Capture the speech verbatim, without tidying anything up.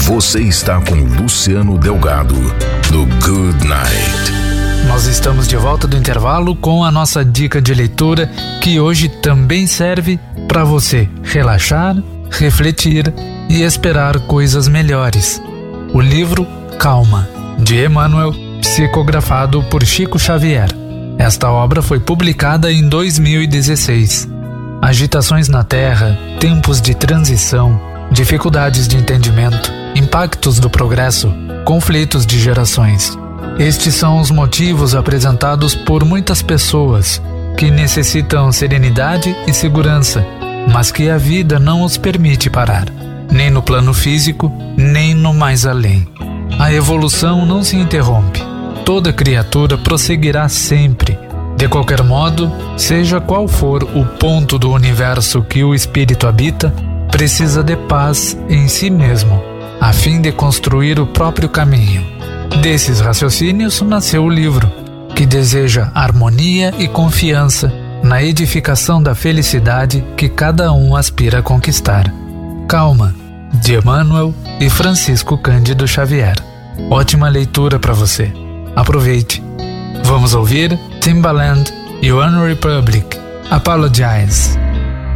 Você está com Luciano Delgado, do Good Night. Nós estamos de volta do intervalo com a nossa dica de leitura, que hoje também serve para você relaxar, refletir e esperar coisas melhores. O livro Calma, de Emmanuel, psicografado por Chico Xavier. Esta obra foi publicada em dois mil e dezesseis. Agitações na Terra, tempos de transição, dificuldades de entendimento, impactos do progresso, conflitos de gerações. Estes são os motivos apresentados por muitas pessoas que necessitam serenidade e segurança, mas que a vida não os permite parar, nem no plano físico, nem no mais além. A evolução não se interrompe. Toda criatura prosseguirá sempre. De qualquer modo, seja qual for o ponto do universo que o espírito habita, precisa de paz em si mesmo, a fim de construir o próprio caminho. Desses raciocínios nasceu o livro, que deseja harmonia e confiança na edificação da felicidade que cada um aspira a conquistar. Calma, de Emmanuel e Francisco Cândido Xavier. Ótima leitura para você. Aproveite. Vamos ouvir Timbaland e One Republic, Apologize.